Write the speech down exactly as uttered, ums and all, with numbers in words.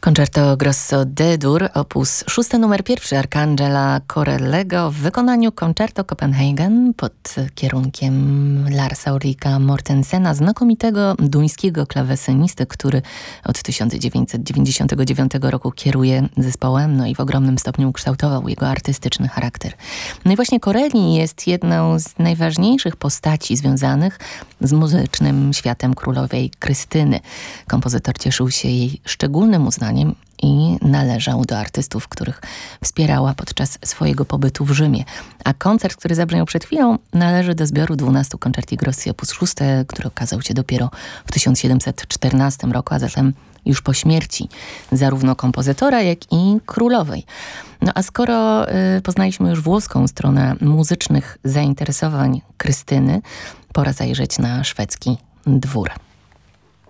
Concerto Grosso D-dur, opus szósty numer pierwszy Arcangela Corellego w wykonaniu Concerto Copenhagen pod kierunkiem Larsa Ulrika Mortensena, znakomitego duńskiego klawesynisty, który od tysiąc dziewięćset dziewięćdziesiątego dziewiątego roku kieruje zespołem, no i w ogromnym stopniu ukształtował jego artystyczny charakter. No i właśnie Corelli jest jedną z najważniejszych postaci związanych z muzycznym światem królowej Krystyny. Kompozytor cieszył się jej szczególnym uznaniem i należał do artystów, których wspierała podczas swojego pobytu w Rzymie. A koncert, który zabrzmiał przed chwilą, należy do zbioru dwunastu Concerti Grossi op. szósty, który okazał się dopiero w tysiąc siedemset czternastym roku, a zatem już po śmierci zarówno kompozytora, jak i królowej. No a skoro y, poznaliśmy już włoską stronę muzycznych zainteresowań Krystyny, pora zajrzeć na szwedzki dwór.